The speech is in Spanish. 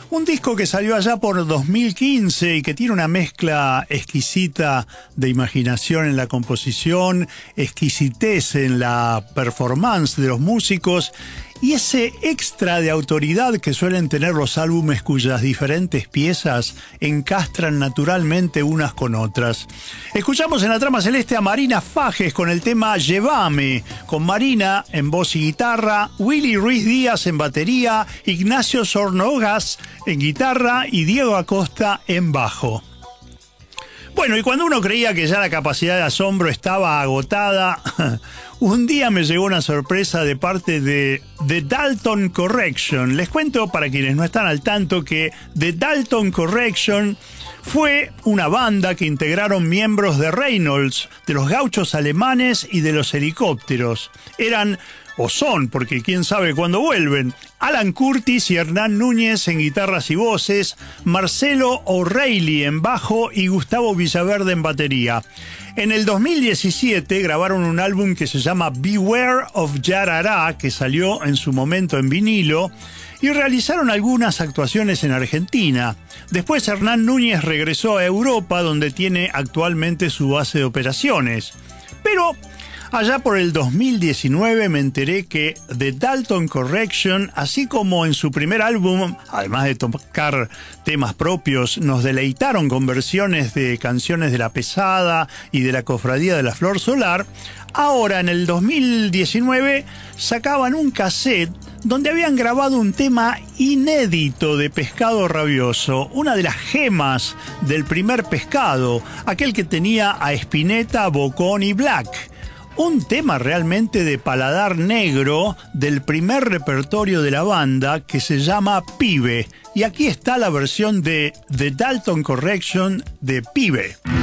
Un disco que salió allá por 2015 y que tiene una mezcla exquisita de imaginación en la composición, exquisitez en la performance de los músicos y ese extra de autoridad que suelen tener los álbumes cuyas diferentes piezas encastran naturalmente unas con otras. Escuchamos en la trama celeste a Marina Fajes con el tema Llévame, con Marina en voz y guitarra, Willy Ruiz Díaz en batería, Ignacio Sornogas en guitarra y Diego Acosta en bajo. Bueno, y cuando uno creía que ya la capacidad de asombro estaba agotada, un día me llegó una sorpresa de parte de The Dalton Correction. Les cuento, para quienes no están al tanto, que The Dalton Correction fue una banda que integraron miembros de Reynolds, de los Gauchos Alemanes y de los Helicópteros. Eran, o son, porque quién sabe cuándo vuelven, Alan Curtis y Hernán Núñez en guitarras y voces, Marcelo O'Reilly en bajo y Gustavo Villaverde en batería. En el 2017 grabaron un álbum que se llama Beware of Yarará, que salió en su momento en vinilo, y realizaron algunas actuaciones en Argentina. Después Hernán Núñez regresó a Europa, donde tiene actualmente su base de operaciones. Pero allá por el 2019 me enteré que The Dalton Correction, así como en su primer álbum, además de tocar temas propios, nos deleitaron con versiones de canciones de La Pesada y de la Cofradía de la Flor Solar, ahora en el 2019 sacaban un cassette donde habían grabado un tema inédito de Pescado Rabioso, una de las gemas del primer Pescado, aquel que tenía a Spinetta, Bocón y Black. Un tema realmente de paladar negro del primer repertorio de la banda que se llama Pibe. Y aquí está la versión de The Dalton Correction de Pibe.